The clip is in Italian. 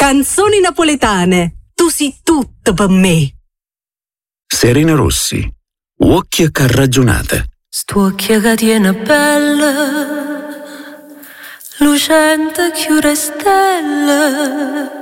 Canzoni napoletane. Tu sei tutto per me. Serena Rossi, Occhia che ragionate. St'occhia che tiene bella, lucente chiure stelle.